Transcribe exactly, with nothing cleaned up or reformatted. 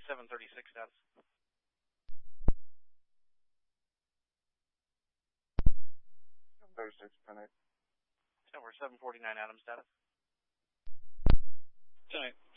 seven thirty-six status. thirty-six, ten eight. Tower seven forty-nine Adams status. ten eight.